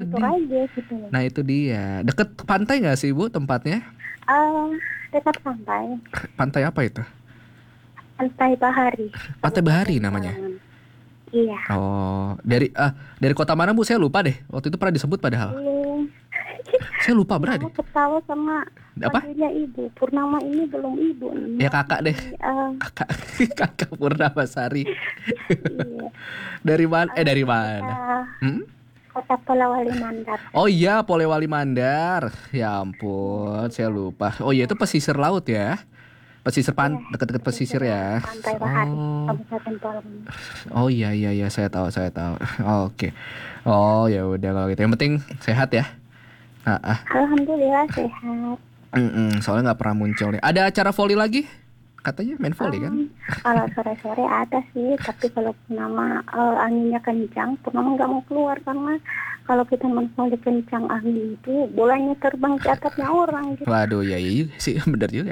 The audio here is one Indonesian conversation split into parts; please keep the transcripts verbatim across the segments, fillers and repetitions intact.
Campur aja gitu. Nah itu dia. Deket pantai nggak sih Bu tempatnya? Uh, dekat pantai. Pantai apa itu? Pantai Bahari. Pantai Bahari Kabupaten namanya. Talengan. Iya. Oh, dari ah dari kota mana Bu? Saya lupa deh. Waktu itu pernah disebut padahal. Hmm. Saya lupa berarti. Purnama ketawa sama Apa? panggilnya ibu. Purnama ini belum ibu. Ya kakak deh. Uh, Kakak kakak Purnamasari. iya. Dari mana? Eh dari Uh, mana? Hmm? Kota Polewali Mandar. Oh iya, Polewali Mandar. Ya ampun, saya lupa. Oh iya, itu pesisir laut ya. Pesisir pan Iya, dekat-dekat pesisir ya. Pantai Bahari, Oh. Kabupaten Talengan. Oh iya iya iya, saya tahu, saya tahu. Oh, oke. Oh, ya udah kalau gitu. Yang penting sehat ya. Ah, ah. Alhamdulillah sehat. Mm-mm, soalnya nggak pernah muncul nih. Ada acara volley lagi? Katanya main volley kan? Um, kalau sore-sore ada sih, tapi kalau Purnama uh, anginnya kencang, Purnama nggak mau keluar karena kalau kita menfoley kencang angin itu bolanya terbang ke atasnya orang gitu. Waduh, ya iya juga sih, bener juga.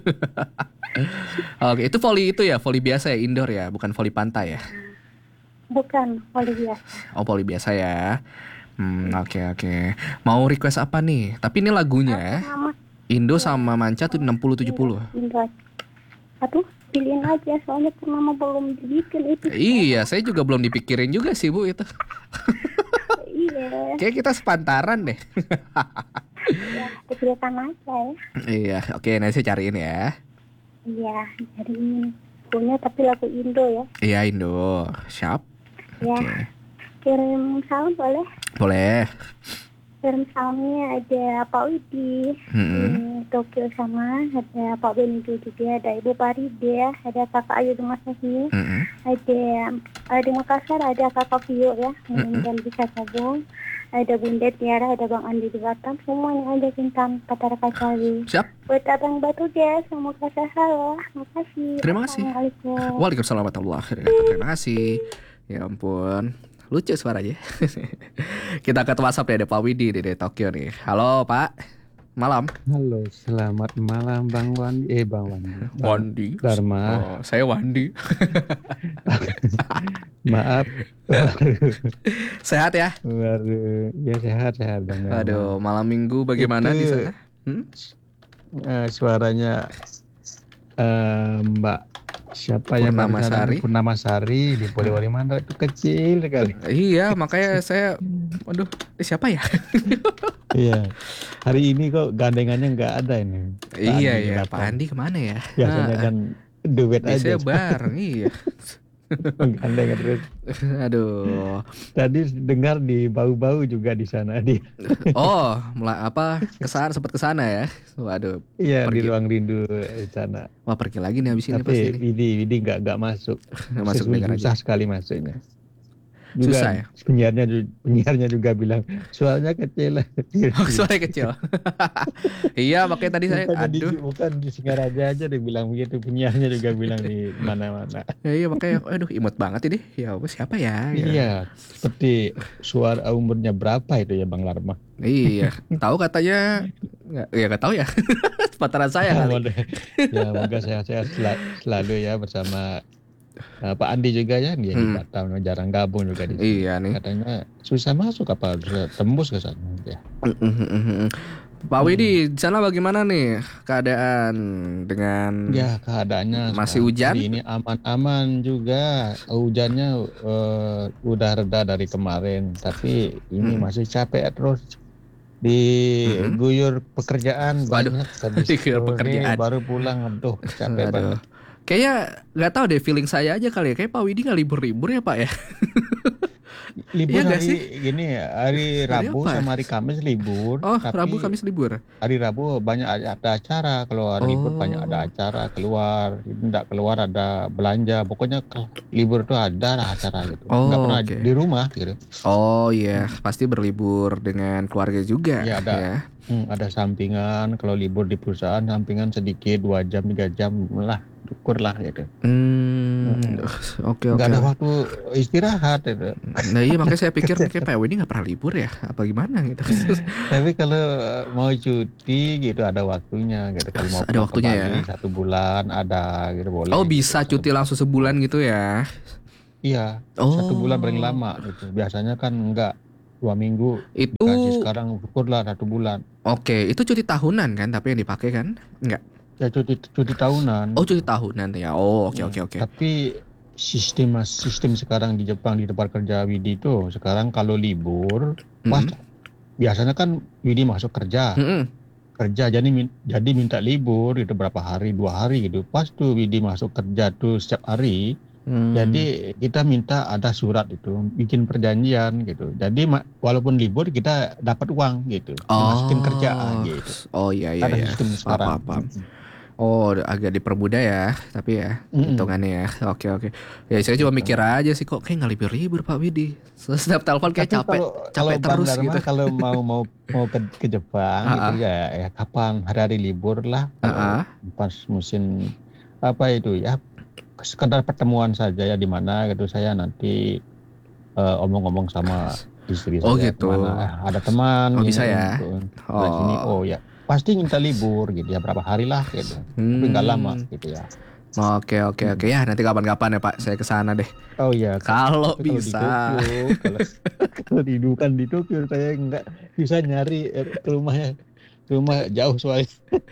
Oke, itu volley itu ya, volley biasa ya, indoor ya, bukan volley pantai ya? Bukan volley biasa. Oh, volley biasa ya. Hmm, oke oke. Mau request apa nih? Tapi ini lagunya Purnama Indo sama Manca tuh enam puluh tujuh puluh. Indo. Aduh, pilihin aja soalnya Purnama belum dibikin itu. Iya, saya juga belum dipikirin juga sih Bu itu. Iya. Kayak kita sepantaran deh. Ya, dipilihkan aja ya. Iya, oke, nanti saya cariin ya. Iya, jadi punya tapi lagu Indo ya. Iya, Indo. Siap. Ya, Oke. kirim salam boleh? Boleh. Kirim salamnya ada Pak Widi Mm-mm. di Tokyo sama ada Pak Benido juga, ada Ibu Paride, ada Kakak Ayu Dumasasi, Mm-mm. ada ada di Makassar ada Kakak Vio ya, dan bisa gabung. Ada Bunda Tiara, ada Bang Andi di Batam, semuanya ada Kintan Patara Kacawi. Siap. Buat Abang Batu dia, semoga sehat. Makasih. Terima kasih. Assalamualaikum. Waalaikumsalam warahmatullahi wabarakatuh. Terima kasih. Ya ampun. Lucu suaranya. Kita ke WhatsApp ya, ada Pak Widi dari Tokyo nih. Halo Pak. Malam. Halo, selamat malam Bang Wandi. Eh Bang Wandi. Bang Wandi. Dharma. Oh, saya Wandi. Maaf. Sehat ya? Baru ya sehat-sehat Bang Dharma. Aduh, malam minggu bagaimana Itu, di sana? Hmm? eh, suaranya eh, Mbak siapa yang Purnamasari. Purnamasari di Polewali Mandar itu kecil sekali. Iya, makanya saya, waduh, eh, siapa ya? Iya. Hari ini kok gandengannya nggak ada ini. Pak Iya Andi ya, datang. Pak Andi kemana ya? Biasanya Ah, kan duet biasanya aja. bareng, iya. Gandeng terus. Aduh. Tadi dengar di bau-bau juga di sana dia. Oh, mela- apa kesana sempat kesana ya? Waduh, Iya di pergi. ruang rindu di sana. Wah pergi lagi nih habis ini Tapi pasti nih. Widi Widi nggak nggak masuk. Nggak masuk Susah, dengar susah aja. sekali masuknya. Juga Susah ya? penyiarnya ju- penyiarnya juga bilang suaranya kecil. Oh, suara kecil. Iya, makanya tadi saya, Bukan di, aduh. bukan di Singaraja aja dia bilang begitu, penyiarnya juga bilang di mana-mana. Ya, iya makanya, aduh imut banget ini. Ya apa siapa ya? Ya. Iya, seperti suara umurnya berapa itu ya Bang Larma? Iya, tahu katanya nggak? Ya nggak tahu ya. Sepantaran saya kali. Ya moga sehat-sehat sel- selalu ya bersama uh, Pak Andi juga ya, dia di Hmm. Batam jarang gabung juga di sini. Iya nih. Katanya susah masuk apa bisa tembus ke sana ya. Pak Widi, di sana bagaimana nih keadaan dengan Ya keadaannya masih sekarang hujan? hari ini aman-aman juga. Hujannya uh, udah reda dari kemarin, tapi ini Hmm. masih capek terus Mm-mm. diguyur pekerjaan Waduh, banyak. Tadi diguyur sore pekerjaan. baru pulang, aduh capek Aduh. banget. Kayaknya nggak tahu deh, feeling saya aja kali ya. Kayak Pak Widi nggak libur-libur ya Pak ya? Libur Iya nggak hari sih? gini hari Hari Rabu apa? sama hari Kamis libur, Oh, tapi Rabu Kamis libur. hari Rabu banyak ada ada acara. Kalau hari libur banyak ada Oh, acara keluar, tidak keluar ada belanja. Pokoknya ke- libur itu ada lah acara gitu. Nggak oh pernah oke. di rumah gitu. Oh iya, pasti berlibur dengan keluarga juga Ya ada ya. hmm, ada sampingan. Kalau libur di perusahaan sampingan sedikit dua jam tiga jam lah, syukur lah gitu. Hmm, Mm-mm. oke Nggak oke. ada waktu istirahat gitu. Nah iya makanya saya pikir kayak Pak Widi nggak pernah libur ya, apa gimana gitu. Tapi kalau mau cuti gitu ada waktunya gitu. Kalau mau Ada pulang ke waktunya ya. Bali satu bulan ada gitu boleh Oh gitu. bisa Satu cuti langsung sebulan gitu ya. Iya, satu bulan paling Oh, lama gitu. Biasanya kan enggak dua minggu. Itu Dikasih sekarang syukurlah satu bulan. oke, itu cuti tahunan kan tapi yang dipakai kan? Enggak. Ya cuti cuti tahunan. Oh, cuti tahunan ya. Oh, oke Hmm, oke oke. Tapi sistem sistem sekarang di Jepang di tempat kerja Widi itu sekarang kalau libur pas Mm-mm. biasanya kan Widi masuk kerja Mm-mm. kerja jadi min- jadi minta libur itu berapa hari dua hari gitu pas tuh Widi masuk kerja tuh setiap hari. Hmm. Jadi kita minta ada surat itu bikin perjanjian gitu jadi ma- walaupun libur kita dapat uang gitu dimasukin kerjaan Oh, gitu oh iya iya ada ya. sistem Paham, sekarang. paham, paham. Oh, agak dipermudah ya, tapi ya Mm-mm. hitungannya ya. Oke oke. Ya saya cuma mikir aja sih kok kayak nggak libur-libur Pak Widi. Setiap telepon kayak Tapi capek, kalau capek kalau Bang terus Dharma gitu. kalau mau mau mau ke, ke Jepang Ah, gitu ah. ya, ya kapan hari-hari libur lah kalau Ah, ah. pas musim apa itu ya sekedar pertemuan saja ya di mana gitu saya nanti eh, omong-omong sama istri Oh saya gitu. kemana eh, ada teman Oh gini bisa ya. untuk sebelah sini Oh. oh ya pasti minta libur gitu ya berapa hari lah gitu tapi nggak lama Hmm. gitu ya. Oke oke oke ya nanti kapan-kapan ya Pak saya ke sana deh. Oh iya Kalau tapi kalau di bisa. Tokyo kalau kalau didudukan di Tokyo saya nggak bisa nyari eh, ke rumahnya ke rumah jauh soalnya.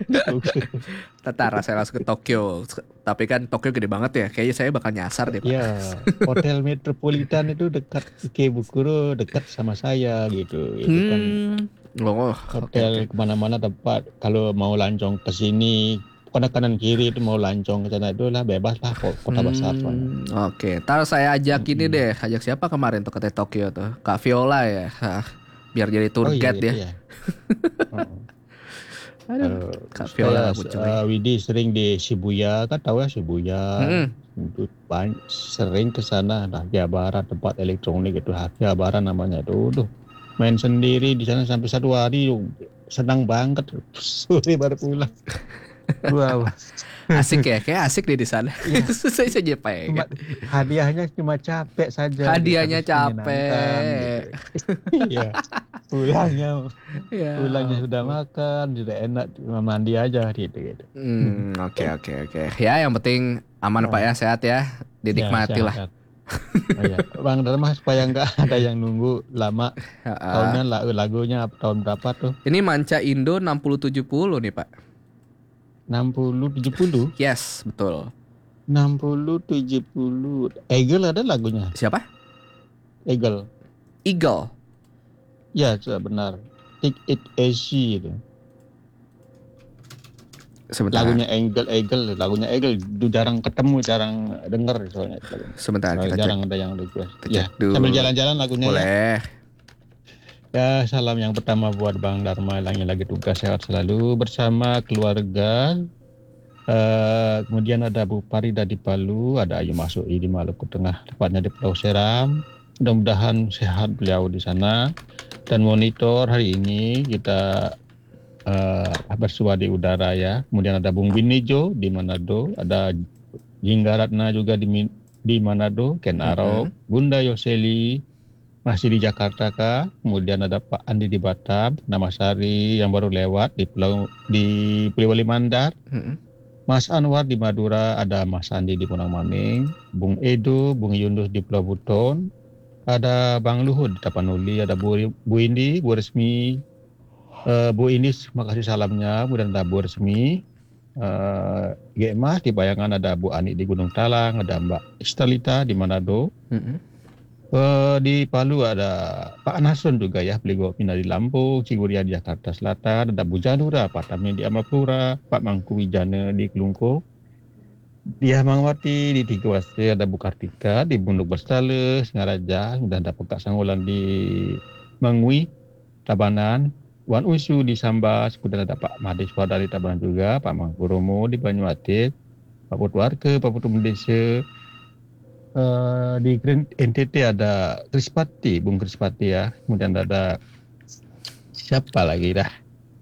Tetara saya langsung ke Tokyo. Tapi kan Tokyo gede banget ya. Kayaknya saya bakal nyasar deh Pak. Ya hotel Metropolitan itu dekat Ikebukuro dekat sama saya gitu itu kan Hmm. Oh, oke hotel oke. kemana-mana tempat kalau mau lancong ke sini kanan kanan kiri itu mau lancong ke sana itu lah bebas lah ko- kota besar soalnya. Hmm, oke, ntar saya ajak ini Mm-mm. deh. Ajak siapa kemarin tuh ke Tokyo tuh? Kak Viola ya. Hah, biar jadi tour Oh iya guide itu ya. ya. Oh. Aduh, Kalau Kak Viola saya gak muncul uh, lagi. Widi sering di Shibuya kan tahu ya Shibuya Mm-mm. itu banyak sering ke sana lah Akihabara tempat elektronik itu Akihabara namanya itu tuh main sendiri di sana sampai satu hari senang banget sore baru pulang. Wow. Asik ya, kayak asik deh di sana. Iya. Saya saja pengen. Cuma hadiahnya cuma capek saja. Hadiahnya gitu, harus menyenangkan, capek. gitu. Iya. Pulangnya Ya. pulangnya sudah ampun. makan, sudah enak, cuma mandi aja gitu gitu. Hmm, oke oke oke. Ya, yang penting aman Nah. Pak ya, sehat ya. Dinikmati Ya, lah. sehat. Oh, iya. Bang Dharma supaya nggak ada yang nunggu lama. Ha-ha. Tahunnya lagu lagunya tahun berapa tuh? Ini Manca Indo enam puluh tujuh puluh nih Pak. enam puluh tujuh puluh Yes, betul. enam puluh tujuh puluh Eagle ada lagunya. Siapa? Eagle. Eagle. Ya, sudah benar. Take It Easy itu. Sebentar. Lagunya Eagle, Eagle, lagunya Eagle. Du jarang ketemu, jarang denger soalnya. Sebentar Soalnya kita jarang cek. ada yang request. Kita Ya, cek dulu. sambil jalan-jalan lagunya ya. Boleh. Ya, salam yang pertama buat Bang Dharma yang lagi tugas sehat selalu bersama keluarga. Uh, kemudian ada Bu Parida di Palu, ada Ayu Masuki di Maluku Tengah, tepatnya di Pulau Seram. Mudah-mudahan sehat beliau di sana. Dan monitor hari ini kita uh, bersua di udara ya. Kemudian ada Bung Binijo di Manado, ada Jingga Ratna juga di di Manado, Ken Arok, Mm-hmm. Bunda Yoseli masih di Jakarta kah? Kemudian ada Pak Andi di Batam, Nama Sari yang baru lewat di Pulau di Poliwali Mandar. Mm-hmm. Mas Anwar di Madura, ada Mas Andi di Punang Maning, Bung Edo, Bung Yunus di Pulau Buton, ada Bang Luhut di Tapanuli, ada Bu, Bu Indi, Bu Resmi, uh, Bu Indi, makasih salamnya, kemudian ada Bu Resmi, uh, G Mas di Bayangan, ada Bu Ani di Gunung Talang, ada Mbak Istalita di Manado, Mm-hmm. uh, di Palu ada Pak Nason juga ya, Beligo Pina di Lampung, Ciguria di Jakarta Selatan, ada Bu Janura, Pak Tamin di Amapura, Pak Mangku Wijana di Kelungko, di Hamangwati di Tiga Wase, ada Bu Kartika di Bunduk Bestale, Singaraja, dan ada Pekak Sanggulan di Mangui, Tabanan, Wan Usu di Sambas, kemudian ada Pak Mahadiswa dari Tabanan juga, Pak Mangku Romo di Banyuatit, Pak Putuarke, Pak Putu Mendese. Uh, di N T T ada Krispati, Bung Krispati ya. Kemudian ada siapa lagi dah?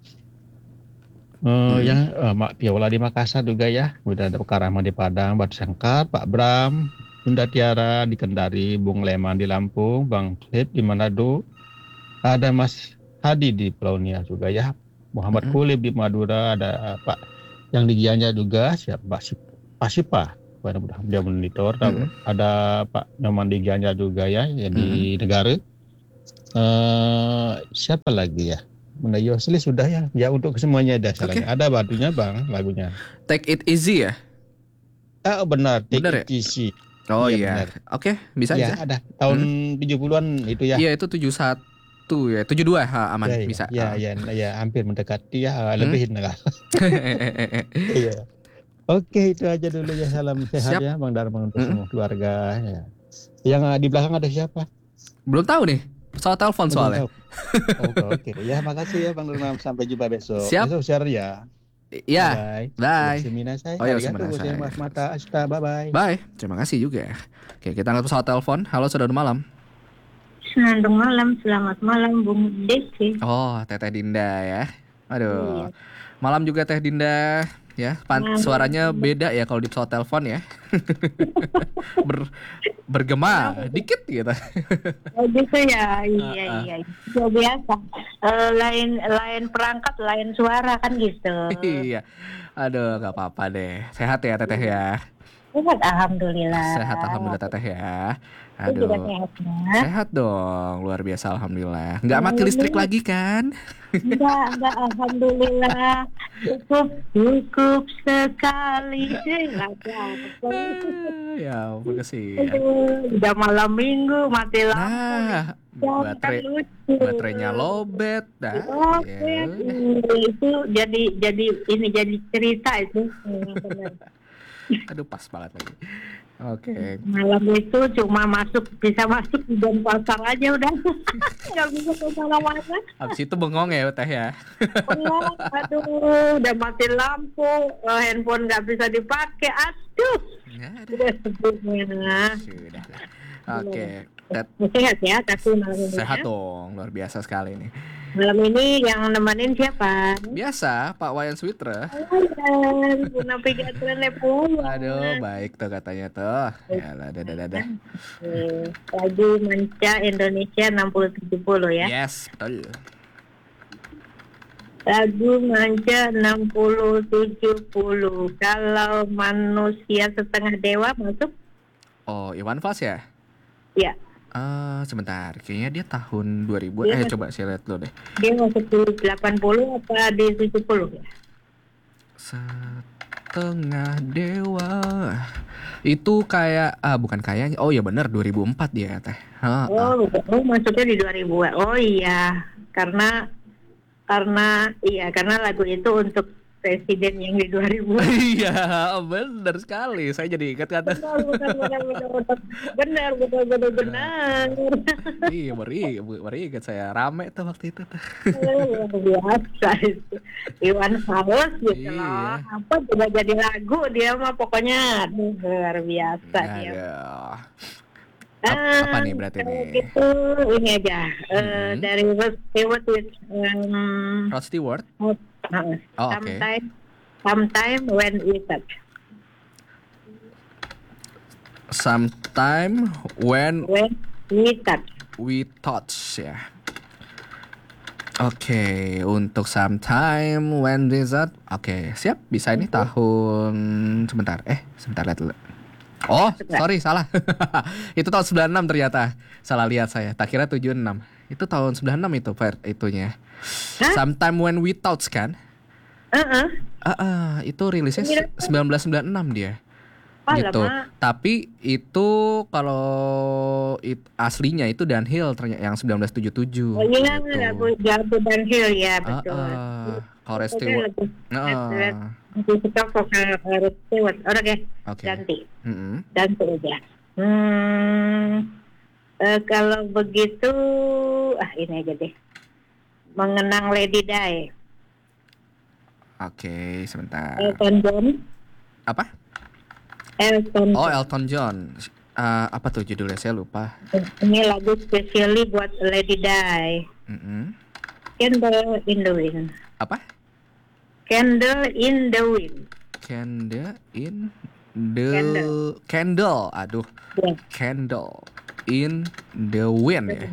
Uh, hmm. Yang uh, Mak Piola di Makassar juga ya. Kemudian ada Pak Karama di Padang, Batu Sangkar, Pak Bram, Bunda Tiara di Kendari, Bung Leman di Lampung, Bang Flip di Manado. Ada Mas Hadi di Pulau Nia juga ya. Muhammad hmm. Kulib di Madura, ada Pak yang di Gianyar juga, siapa Pak Sipa. Mudah-mudahan dia monitor. Mm-hmm. Ada Pak Nyoman di Gianyar juga ya, yang di mm-hmm. Negara. Uh, siapa lagi ya? Bunda Yosli sudah ya. Ya untuk semuanya ada salahnya. Ada batunya bang lagunya. Take It Easy ya? Ah benar. Take Benar It Easy. Oh iya. iya. Oke, bisa ya, bisa. ada. Tahun hmm. tujuh puluhan itu ya. Iya, itu tujuh puluh satu ya. tujuh puluh dua ha, aman ya, bisa. Ya, oh. ya, ya, hampir mendekati ya, Hmm? lebihin lah. Iya. Oke, itu aja dulu ya. Salam sehat. Siap. Ya Bang Darman untuk hmm. semua keluarga ya. Yang di belakang ada siapa? Belum tahu nih. Soal telepon soalnya. Oke, oke. Ya, makasih ya Bang Darman. Sampai jumpa besok. Siap. Besok share ya. Iya. Bye. Bye. Seminasai. Oh ya, seminasai. Mas Mata Asta. Bye bye. Bye. Terima kasih juga. Oke, kita angkat pesawat telepon. Halo, saudara malam. Selamat malam, selamat malam Bung Desi. Oh, Teteh Dinda ya. Aduh. Iya. Malam juga Teh Dinda. Ya, pan- suaranya beda ya kalau di pesawat telepon ya. Ber- bergema dikit gitu. Oh gitu ya, iya uh, uh. iya. Itu biasa. Uh, lain lain perangkat, lain suara kan gitu. Iya. Aduh, gak apa-apa deh. Sehat ya Teteh ya. Sehat alhamdulillah. Sehat alhamdulillah Teteh ya. Aduh. Sehat, ya? Sehat dong, luar biasa alhamdulillah. Nggak mati listrik lagi kan? Enggak, enggak alhamdulillah. Cukup, cukup sekali deh ya, ampun sih. Udah malam minggu mati lampu. Nah, baterai baterainya lobet dah. Ya. Itu jadi jadi ini jadi cerita itu. Aduh, pas banget lagi. Oke. Okay. Malam itu cuma masuk bisa masuk di Denpasar aja udah. Nggak bisa ke mana-mana. Habis itu bengong ya Teh ya. Bengong, aduh, udah mati lampu, uh, handphone nggak bisa dipakai, aduh. Sudah sebelumnya. Sudah. Oke. Okay. Sehat ya, tapi malam ini. Sehat ya? Dong, luar biasa sekali nih. Malam ini yang nemenin siapa? Biasa, Pak Wayan Switra. Wayan, Buna Pigatren Lepon. Aduh, baik tuh katanya tuh. Yalah, dadah-dadah. Lagu Manca Indonesia enam puluh tujuh puluh ya? Yes, betul. Lagu Manca enam puluh tujuh puluh. Kalau Manusia Setengah Dewa masuk? Oh, Iwan Fals ya? Iya. Uh, sebentar, kayaknya dia tahun dua ribu. Dia eh masuk, coba saya lihat dulu deh. Dia masuk di delapan puluh apa di tujuh puluh ya? Setengah Dewa. Itu kayak ah bukan kayaknya. Oh ya benar dua ribu empat dia Teh. Ha, oh, oh, masuknya di dua ribu. Oh iya, karena karena iya karena lagu itu untuk presiden yang di dua ribu. Iya, benar sekali. Saya jadi ingat kata. Benar, benar, benar, benar, benar, benar, benar. Iya, beri, beri ingat saya rame tuh waktu itu. Biasa itu. Iwan Fals gitu loh. Apa juga jadi lagu dia mah pokoknya luar biasa dia. Apa, apa nih berarti nih? Itu ini aja hmm. uh, dari Rod Stewart with um, Rod Stewart. Uh, uh, oh, sometime, okay. sometime when we touch. Sometime when when we touch. We touch ya. Oke, okay, untuk sometime when we touch. Oke, okay, siap. Bisa ini okay. Tahun sebentar. Eh, sebentar lihat dulu. Oh, sorry, salah. Itu tahun sembilan puluh enam ternyata. Salah lihat saya. Tak kira tujuh puluh enam. Itu tahun sembilan puluh enam itu ver itunya. Hah? Sometime when we touch kan? Heeh. Uh-uh. Uh-uh, itu rilisnya sembilan belas sembilan puluh enam dia. Oh, gitu. Lama. Tapi itu kalau it, aslinya itu Dunhill ternyata yang sembilan belas tujuh puluh tujuh. Oh iya, gitu. lagu lagu Dunhill ya, betul. Uh-uh. Kalau Rod Stewart. Heeh. Aku suka vokal Rod Stewart. Oke, okay. Ganti. Mm-hmm. Ganti aja. Hmm, uh, kalau begitu, ah ini aja deh. Mengenang Lady Di. Oke, okay, sebentar. Elton John. Apa? Elton. Oh, Elton John. Uh, apa tuh judulnya? Saya lupa. Ini lagu spesially buat Lady Di. Mm-hmm. Candle in the Wind. Apa? Candle in the Wind. Candle in the Candle. Candle. Aduh. Yeah. Candle in the Wind ya.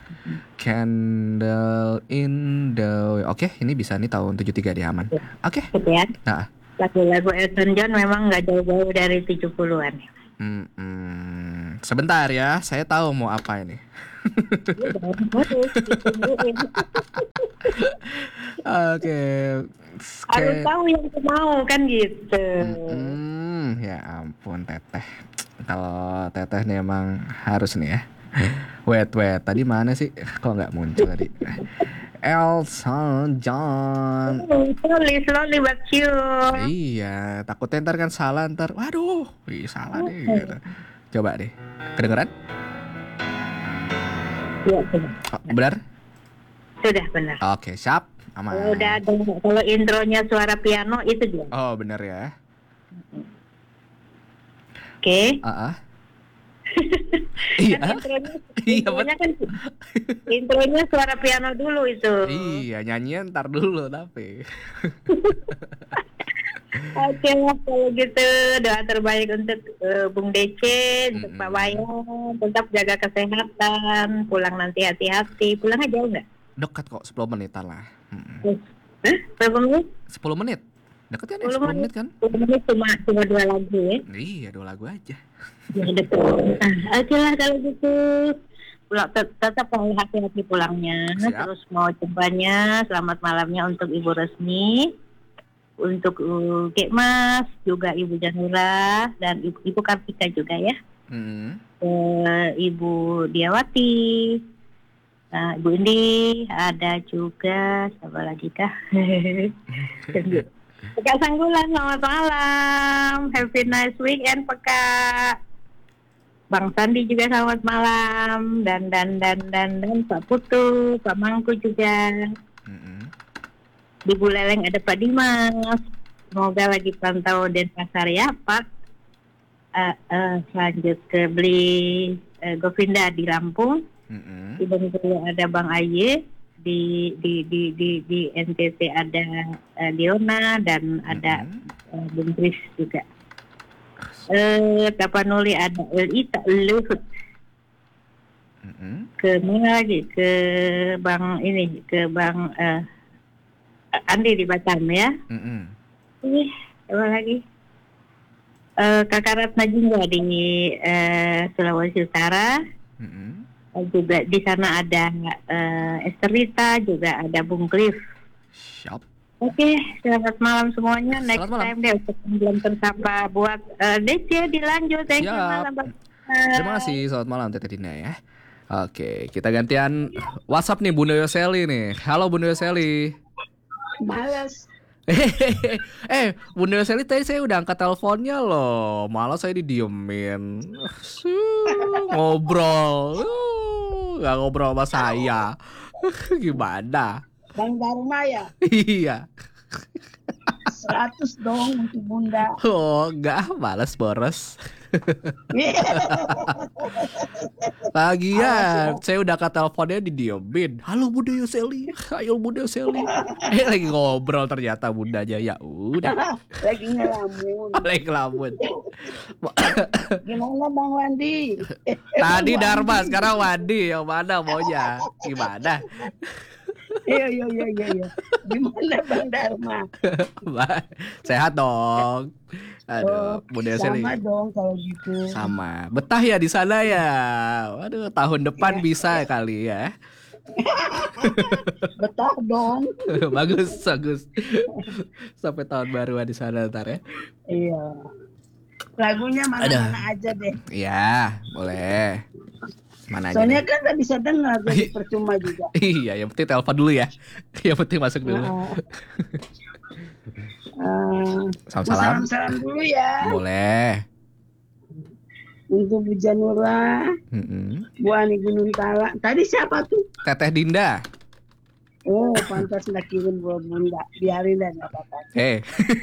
Candle in the Wind. Oke, okay, ini bisa nih tahun tujuh puluh tiga dia aman. Oke. Okay. Gitu ya. Nah. Lagu-lagu Elton John memang nggak jauh-jauh dari tujuh puluhan. Hmm, hmm. Sebentar ya, saya tahu mau apa ini. Harus ditungguin. Oke. Harus Oke. tahu yang mau kan gitu. Mm-mm, ya ampun Teteh. Kalau Teteh nih emang harus nih ya. Wait, wait. Tadi mana sih? Kok nggak muncul tadi? Elton John. Slowly, slowly but sure. Iya, takutnya ntar kan salah ntar. Waduh, wih salah deh. Gitu. Coba deh. Kedengeran? Iya, benar. Oh, benar? Sudah benar. Oke, siap. Aman. Kalau udah ada, kalau intronya suara piano itu dia. Oh, benar ya. Oke. Ah, ah. Kan Iya. intronya, Iya, intronya kan intronya suara piano dulu itu. Iya, nyanyian ntar dulu tapi. Oke lah kalau gitu, doa terbaik untuk eh, Bung Dece, untuk Mm-mm. Pak Wayan, tetap jaga kesehatan, pulang nanti hati-hati. Pulangnya jauh nggak? Dekat kok, sepuluh menitan lah. Mm-mm. Hah? Berapa menit? sepuluh menit. Dekat kan ya, sepuluh sepuluh menit kan? sepuluh menit cuma cuma dua lagu ya. Iya, dua lagu aja. Ya betul. Nah, oke lah kalau gitu. Pulang tet- tetap kalau hati-hati pulangnya. Siap. Terus mau jempanya, selamat malamnya untuk Ibu Resmi, untuk uh, Kek Mas, juga Ibu Janura dan Ibu, Ibu Kartika juga ya. Mm-mm. Eh, Ibu Diawati, nah, Ibu Indi, ada juga siapa lagi kah? Kak Sanggulan, selamat malam. Happy nice weekend, Peka. Bang Sandi juga selamat malam, dan dan dan dan dan Pak Putu, Pak Mangku juga. Mm-mm. Di Buleleng ada Pak Dimas. Semoga lagi pantau Denpasar ya, Pak. Uh, uh, lanjut ke beli uh, Govinda di Lampung. Mm-mm. Di Bengkulu ada Bang Aye. Di di di di di N T T ada uh, Diona dan ada Mm-mm. uh, Bung Kris juga. Eh, Tapanuli ada Elita Luhut. Mm-mm. Ke mana lagi? Ke Bang ini, ke Bang eh, Andi di Batam ya. Mm-mm. Ih, apa lagi? Eh, Kakak Ratna juga di eh, Sulawesi Utara. Mm-mm. Eh, juga di sana ada eh, Esterita, juga ada Bung Cliff. Siap. Oke, selamat malam semuanya. Next Selamat malam. time deh untuk belum tersapa buat uh, Dece dilanjut. Thank you Siap. malam. Bang. Terima kasih, selamat malam Teteh Dina ya. Oke, kita gantian WhatsApp nih Bunda Yoseli nih. Halo Bunda Yoseli. Males. eh, Bunda Yoseli tadi saya udah angkat teleponnya loh. Malah saya didiemin. Suh, ngobrol. Uh, Gak ngobrol sama saya. Gimana? Bang Dharma ya, Iya. seratus dong untuk Bunda. Oh, enggak, malas boros. Lagian, saya udah angkat teleponnya didiemin. Halo Bunda Yoseli. Ayo Bunda Yoseli. Eh, lagi ngobrol ternyata bundanya. Ya udah. Lagi ngelamun. Lagi ngelamun. Gimana Bang Wandi? Eh, eh, Tadi Bang Dharma, Wandi. sekarang Wandi. Yang mana maunya? Gimana? Iya, iya, iya, iya, iya. Gimana Bang Dharma? Sehat dong. Aduh, Oh, Bunda Yoseli. sama dong kalau gitu. Sama. Betah ya di sana ya. Waduh, tahun depan bisa kali ya. Betah dong. Bagus, bagus. Sampai tahun baruan di sana ntar ya. Iya. Lagunya mana-mana aja deh. Iya, boleh. Mana aja. Soalnya deh. kan nggak bisa dengar, jadi percuma juga. Iya, yang penting telepon dulu ya. Yang penting masuk dulu. Nah, uh, Salam-salam. salam-salam dulu ya Boleh. untuk Bu Janura, Mm-mm. Bu Ani Gunung Tala. Tadi siapa tuh? Teteh Dinda. Oh, pantas nggak kirim buat Bunda. Biarin deh, nggak apa-apa. Eh.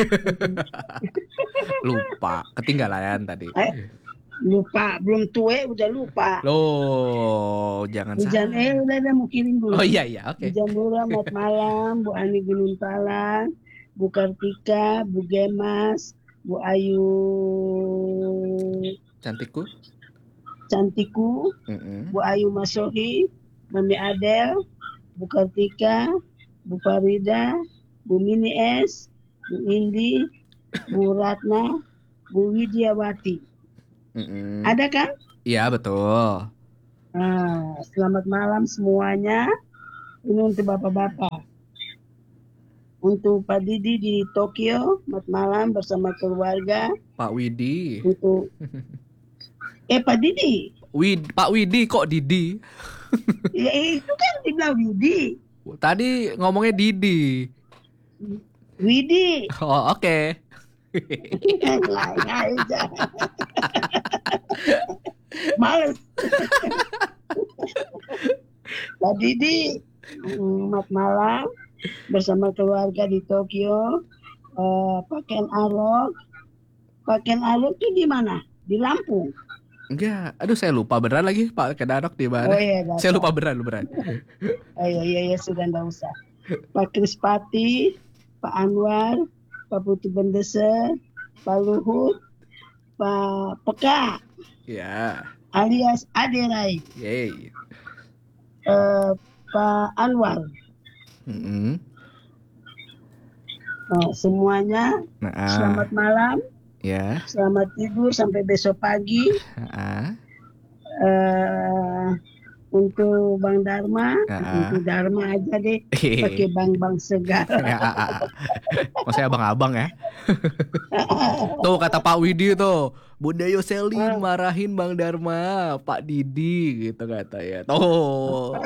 Lupa, ketinggalan tadi. Eh, lupa, belum tue udah lupa. Loh, jangan Hujan eh salah. udah udah mau kirim dulu. Oh iya iya, oke. Bu Janura, selamat malam. Bu Ani Gunung Tala, Bu Kartika, Bu Gemas, Bu Ayu Cantikku. Cantiku, Mm-mm. Bu Ayu Masohi, Mami Adel, Bu Kartika, Bu Farida, Bu Mini S, Bu Indi, Bu Ratna, Bu Widiawati. Mm-mm. Ada kan? Iya betul. Ah, selamat malam semuanya. Ini untuk bapak-bapak. Untuk Pak Didi di Tokyo, selamat malam bersama keluarga. Pak Widi. Untuk eh Pak Didi. Wid, Pak Widi kok Didi? Ya itu kan dibilang Widi. Tadi ngomongnya Didi. Widi. Oh, oke. Lain aja. Males. Pak Didi, selamat malam bersama keluarga di Tokyo. Uh, pakaian Alok. Pakaian Alok itu di mana? Di Lampung. Enggak, aduh saya lupa beneran lagi Pak Kedarok di mana. Oh iya, saya lupa beneran, beneran. Oh iya, iya, iya sudah enggak usah. Pak Krispati, Pak Anwar, Pak Putu Bendese, Pak Luhut, Pak Peka, Ya. alias Aderai, Yeay. uh, Pak Anwar. Mm-mm. Oh, semuanya Nah, selamat malam, ya. selamat tidur sampai besok pagi. Ah, Uh, untuk Bang Dharma, Ah. untuk Dharma aja deh, pakai Bang-Bang Segar. ya, ah, ah. Maksudnya abang-abang ya. Tuh kata Pak Widi tuh, Bunda Yoselin marahin Bang Dharma, Pak Didi gitu katanya. Tuh.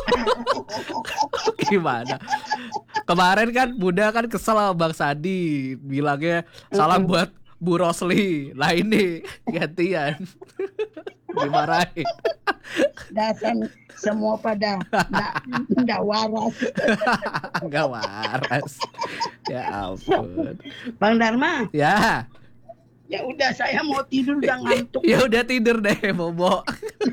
Gimana? Kemarin kan Bunda kan kesel sama Bang Sandi, bilangnya salam buat Bu Rosli. Lah ini gantian. Dimarahin. Dasar semua pada nggak nggak waras. Nggak waras. Ya ampun. Bang Dharma, Ya. ya udah saya mau tidur udah ngantuk. Ya udah tidur deh, Bobo.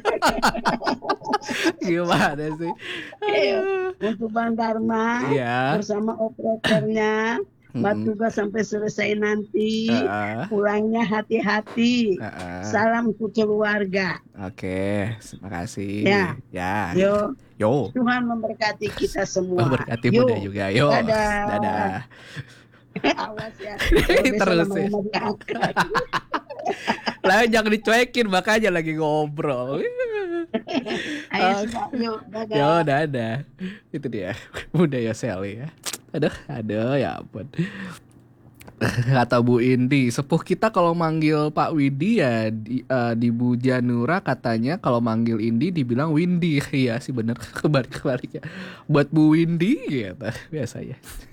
Gimana sih? Eh, untuk Bang Dharma Iya. bersama operatornya, buat tugas sampai selesai nanti. Uh-uh. Pulangnya hati-hati. Uh-uh. Salam untuk keluarga. Oke, terima kasih. Ya. Ya. Yo, Yo. Tuhan memberkati kita semua. Memberkati Yo. Bunda juga. Yo. Dadah. Dadah. Awas ya. Kalau besok Terus ya. lama-lama diangkat. Lah jangan dicuekin, makanya lagi ngobrol. Ayo Oke. sudah, yuk, dadah. Yo, dadah. Itu dia. Bunda Yoseli ya. Aduh, aduh ya ampun. Kata Bu Indi, sepuh kita kalau manggil Pak Widi ya di, uh, di Bu Janura katanya kalau manggil Indi dibilang Windy. Iya sih bener, kebalik-kebalik ya. Buat Bu Windy gitu biasanya.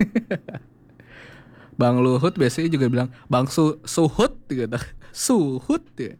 Bang Luhut biasanya juga bilang Bang Su Suhut gitu. Suhut ya.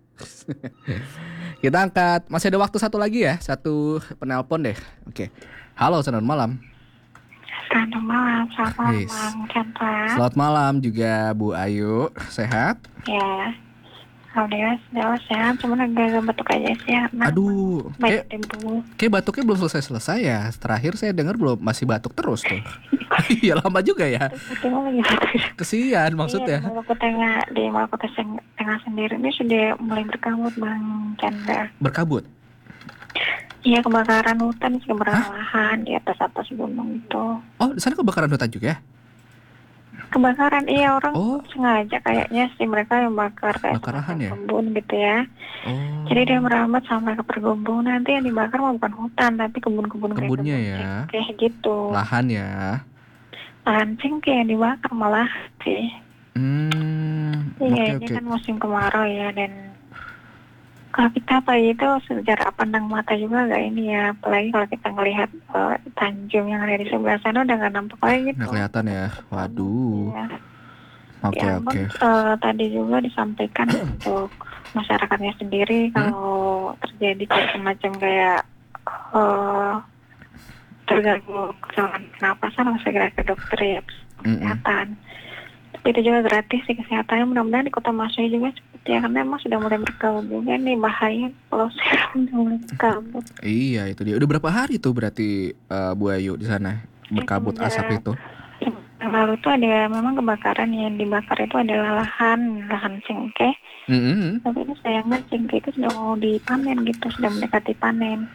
Kita angkat, masih ada waktu satu lagi ya, satu penelpon deh. Oke. Halo, selamat malam. Selamat malam, selamat malam Yes. Bang Chandra. Selamat malam juga Bu Ayu, sehat? Ya, alhamdulillah sudah sehat, cuma agak batuk aja sih ya. Nah, Aduh, baik kayak, debu. kayak batuknya belum selesai-selesai ya. Terakhir saya dengar belum, masih batuk terus tuh. Iya lama juga ya. Batuknya lagi batuk. Kesian maksudnya. Iya, di Maluku Tengah, di Maluku Tengah sendiri ini sudah mulai berkabut Bang Chandra. Berkabut. Iya, kebakaran hutan, kebakaran lahan di atas atas gunung itu. Oh, di sana kebakaran hutan juga? Kebakaran, iya orang Oh. sengaja kayaknya sih mereka yang bakar kayak Bakar lahan ya? kebun gitu ya. Oh. Jadi dia merambat sampai ke perkebunan. Nanti yang dibakar mah bukan hutan, tapi kebun-kebun kayak Kebunnya kebun ya. kayak gitu. Lahan ya. Lahan cengkeh yang dibakar malah sih. Hmm. Iya, Oke ini oke. kan musim kemarau ya, dan kalau kita pagi itu secara pandang mata juga agak ini ya, apalagi kalau kita ngelihat uh, Tanjung yang ada di sebelah sana udah nggak nampak lagi gitu. Nggak kelihatan ya. Waduh. Ya. Oke Ya, oke. ampun, eh, tadi juga disampaikan untuk masyarakatnya sendiri kalau terjadi kayak semacam kayak eh terganggu saluran pernapasan harus segera ke dokter ya, Mm-mm. kesehatan. Tapi itu juga gratis sih kesehatannya, mudah-mudahan di kota Masui juga seperti ya, karena emang sudah mulai berkabut juga nih, bahaya kalau sekarang udah mulai berkabut. Iya itu dia. Udah berapa hari tuh berarti eh, Bu Ayu di sana berkabut semenjak- asap itu? Yang lalu tuh ada memang kebakaran yang dibakar itu adalah lahan lahan cengkeh. Mm-mm. Tapi ini sayangnya cengkeh itu sudah mau dipanen gitu, sudah mendekati panen.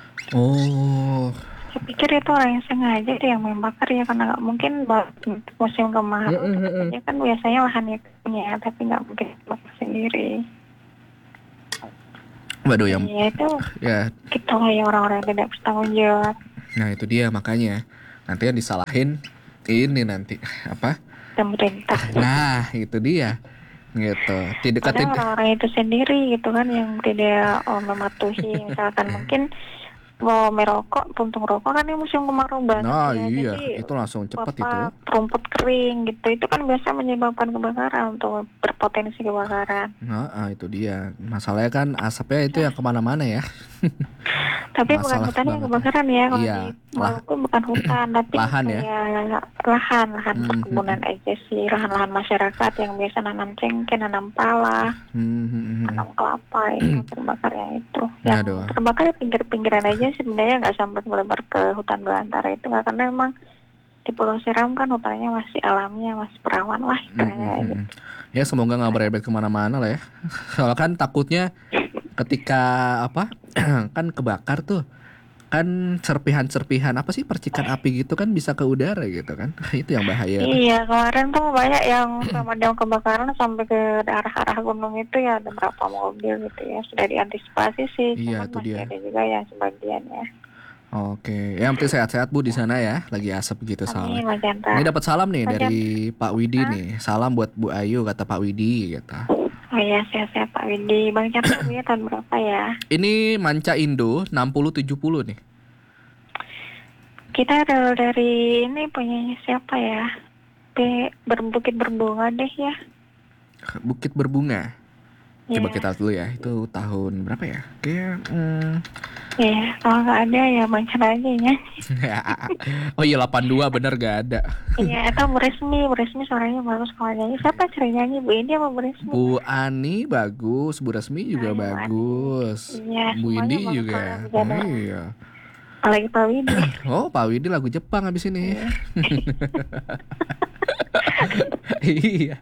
Oh. Saya pikir itu orang yang sengaja deh yang membakar ya, karena nggak mungkin buat musim kemarau. Mm, mm, mm, mm. Dia kan biasanya lahannya punya, tapi nggak mungkin bakar sendiri. Waduh yang Iya itu ya. kita kayak orang-orang yang tidak bertanggung jawab. Nah itu dia makanya nanti yang disalahin ini nanti apa? Pemerintah. Nah itu dia gitu. Tidak Padahal tidak. orang-orang itu sendiri gitu kan yang tidak oh, mematuhi. Misalkan mungkin mau merokok, puntung rokok kan ini musim kemarau banget Nah ya. iya Jadi itu langsung cepat itu. apa rumput kering gitu itu kan biasa menyebabkan kebakaran atau berpotensi kebakaran. Nah ah, itu dia. Masalahnya kan asapnya itu yang kemana-mana ya. Tapi bukan Masalah hutan yang banget. kebakaran ya kalau Iya, di Maluku bukan hutan tapi lahan ya? kayak lahan lahan Hmm, perkebunan aja sih lahan-lahan masyarakat yang biasa nanam cengkeh, nanam pala, Hmm, hmm, hmm. nanam kelapa itu terbakar yang itu. Yang Aduh. terbakar ya pinggir-pinggiran aja sebenarnya nggak sampai melebar ke hutan belantara itu nggak karena memang di Pulau Seram kan hutannya masih alamnya masih perawan lah Hmm, istilahnya hmm, gitu. hmm. Ya semoga nggak berebet kemana-mana lah ya. Soalnya kan takutnya ketika apa kan kebakar tuh kan serpihan-serpihan apa sih percikan api gitu kan bisa ke udara gitu kan. Itu yang bahaya tuh. Iya, kemarin tuh banyak yang pemadam kebakaran sampai ke arah-arah gunung itu ya ada berapa mobil gitu ya sudah diantisipasi sih. Iya, Cuman itu masih dia. ada juga yang sebagian ya. Oke, yang penting sehat-sehat Bu di sana ya. Lagi asap gitu Amin, soalnya. Mas Chandra. Ini dapat salam nih Mas dari Pak Widi Hah? nih. Salam buat Bu Ayu kata Pak Widi gitu. Oh iya, sehat-sehat Pak Widi. Bang Chandra punya tahun berapa ya? Ini Manca Indo enam puluh tujuh puluh nih. Kita ada dari ini punyanya siapa ya? B berbukit berbunga deh ya. Bukit Berbunga. Coba Iya. kita lihat dulu ya. Itu tahun berapa ya? Kayak hmm, Iya, kalau nggak ada ya Bang Chandra aja ya. oh iya delapan puluh dua bener gak ada. Iya, atau Bu Resmi, Bu Resmi suaranya bagus kalau nyanyi. Siapa yang sering nyanyi? Bu Indi apa Bu Resmi? Bu Ani bagus, Bu Resmi juga Ah, Bu bagus. Ani. Iya, Bu semuanya Indi bagus juga. banget, Oh, Jana. iya. Apalagi Pak Widi. Oh, Pak Widi lagu Jepang habis ini. Iya.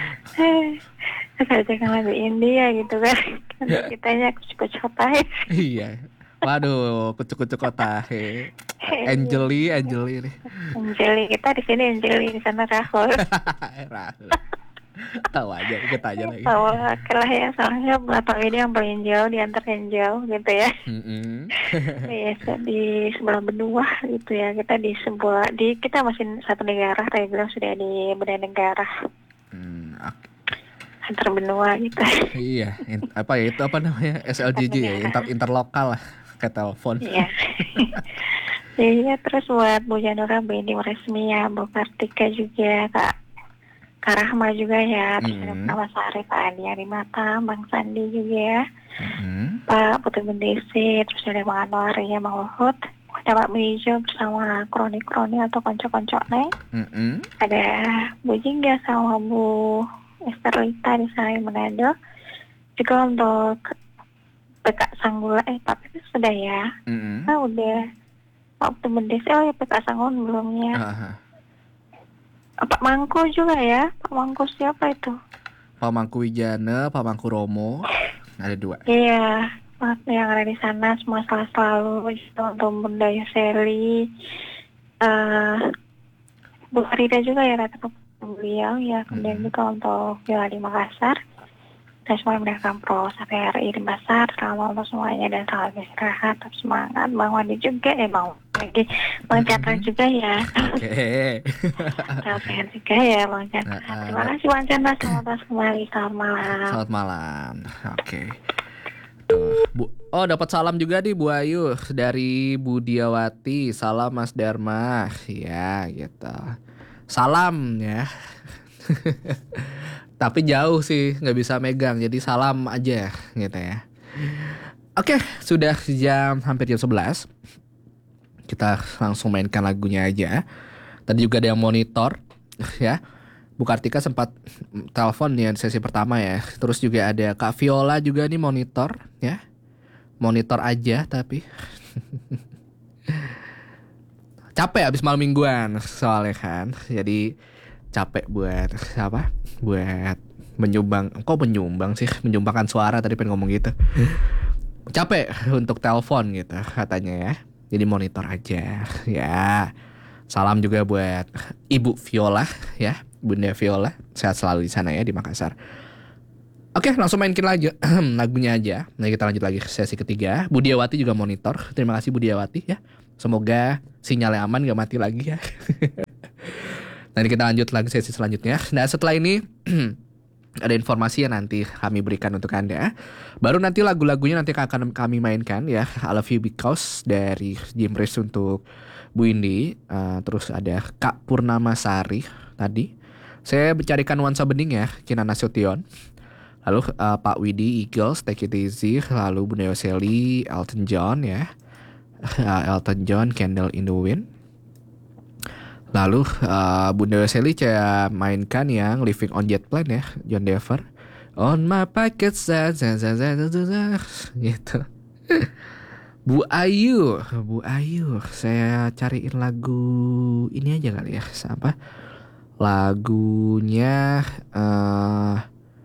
Jangan lagu India gitu kan. Kitanya kucuk-kucuk Iya. Waduh, kucuk-kucuk kota. He. Angeli, Angeli nih. Angeli kita di sini Angeli di sana Rahul. Rahul. Tahu aja, ikut aja lagi. Tahu lah ya soalnya buat Pak Widi yang paling jauh di antar yang jauh gitu ya. Mm-mm. Biasa di sebelah benua gitu ya. Kita di sebuah di kita masih satu negara. Saya bilang sudah di beda negara Hmm, ak- antar benua gitu. iya, in- apa ya itu apa namanya S L J J ya, inter interlokal lah kayak telepon. Iya. Iya terus buat Bu Janura, Bu Indi Resmi ya, Bu Kartika juga, Kak Kak Rahma juga ya, terus ada Mm. Mas Arif, Pak Andi Arimata, Bang Sandi juga ya, Mm-mm. Pak Putri Bendesi, terus ada Bang Anwar ya, Bang Luhut, ada Pak Mijo bersama kroni-kroni atau konco-konco nih, Mm-mm. ada Bu Jingga sama Bu Esterlita di sana di Manado, juga untuk P K Sanggula, eh tapi sudah ya, Mm-mm. nah udah Pak Putri Bendesi, oh ya P K Sanggula belumnya. Aha. Pak Mangku juga ya, Pak Mangku siapa itu? Pak Mangku Wijana, Pak Mangku Romo, ada dua. Iya, Pak yang ada di sana semua salah selalu gitu, untuk Bunda Yuseli, uh, Bu Farida juga ya rata beliau ya, kemudian Mhm. juga untuk Yola di Makassar. Dan semua yang mendapatkan pro S P R I di Makassar, selamat untuk semuanya dan selamat beristirahat, tetap semangat. Bang Wandi juga, eh Bang lagi, Bang Chandra juga ya. Oke. Selamat sehat juga ya Bang Chandra. Nah, Terima kasih Bang Chandra, selamat datang kembali, selamat malam. Selamat malam. Oke. Tuh, Bu. Oh, dapat salam juga nih Bu Ayu dari Bu Diawati. Salam Mas Dharma. Ya, gitu. Salam ya. Tapi jauh sih, nggak bisa megang. Jadi salam aja gitu ya. Oke, sudah jam hampir jam sebelas. Kita langsung mainkan lagunya aja. Tadi juga ada yang monitor ya. Bu Kartika sempat telepon ya di sesi pertama ya. Terus juga ada Kak Viola juga nih monitor ya. Monitor aja tapi capek abis malam mingguan soalnya kan. Jadi capek buat apa? Buat menyumbang. Kok menyumbang sih? Menyumbangkan suara tadi pengen ngomong gitu. Capek untuk telepon gitu katanya ya. Jadi monitor aja ya. Salam juga buat Ibu Viola ya, Bunda Viola, sehat selalu di sana ya di Makassar. Oke, langsung mainkin lagi lagunya aja. Nah, kita lanjut lagi ke sesi ketiga. Budiawati juga monitor. Terima kasih Budiawati ya. Semoga sinyalnya aman, gak mati lagi ya. Nanti kita lanjut lagi sesi selanjutnya. Nah, setelah ini ada informasi yang nanti kami berikan untuk Anda. Baru nanti lagu-lagunya nanti akan kami mainkan ya. I Love You Because dari Jim Reese untuk Bu Indi. Uh, terus ada Kak Purnamasari tadi. Saya mencarikan nuansa bening ya, Kinan Nasution. Lalu uh, Pak Widi Eagles, Take It Easy. Lalu Bunda Yoseli, Elton John ya. Uh, Elton John, Candle in the Wind. Lalu uh, Bunda Yoseli saya mainkan yang Living on Jet Plane ya, John Denver. On my pocket, gitu. Bu Ayu, Bu Ayu, saya cariin lagu ini aja kali ya, apa? Lagunya uh,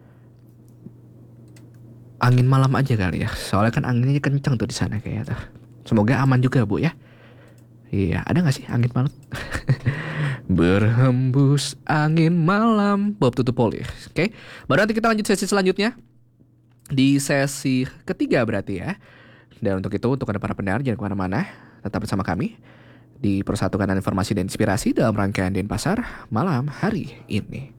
Angin Malam aja kali ya. Soalnya kan anginnya kenceng tuh di sana kayaknya tuh. Semoga aman juga Bu ya. Iya, ada gak sih angin malam? Berhembus angin malam Bob Tutupoli. Oke, baru nanti kita lanjut sesi selanjutnya. Di sesi ketiga berarti ya. Dan untuk itu, untuk Anda para pendengar, jangan kemana-mana. Tetap bersama kami di Persatuan Informasi dan Inspirasi dalam rangkaian Denpasar malam hari ini.